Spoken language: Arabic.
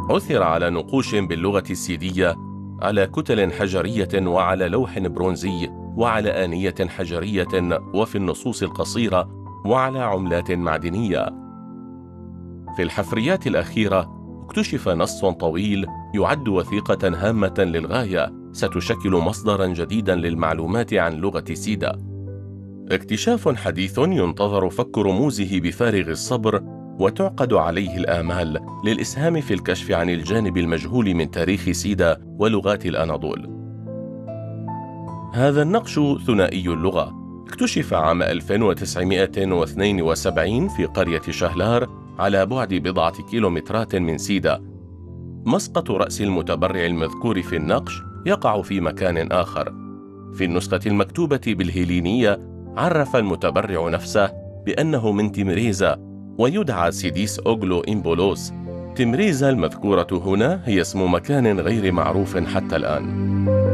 عثر على نقوش باللغة السيدية على كتل حجرية وعلى لوح برونزي وعلى آنية حجرية وفي النصوص القصيرة وعلى عملات معدنية. في الحفريات الأخيرة اكتشف نص طويل يعد وثيقة هامة للغاية ستشكل مصدرا جديدا للمعلومات عن لغة سيدا. اكتشاف حديث ينتظر فك رموزه بفارغ الصبر وتعقد عليه الآمال للإسهام في الكشف عن الجانب المجهول من تاريخ سيدا ولغات الأناضول. هذا النقش ثنائي اللغة اكتشف عام 1972 في قرية شهلار على بعد بضعة كيلومترات من سيدا. مسقط رأس المتبرع المذكور في النقش يقع في مكان آخر. في النسخة المكتوبة بالهيلينية عرف المتبرع نفسه بأنه من تمريزا ويدعى سيديس أوغلو إمبولوس. تمريزا المذكورة هنا هي اسم مكان غير معروف حتى الآن.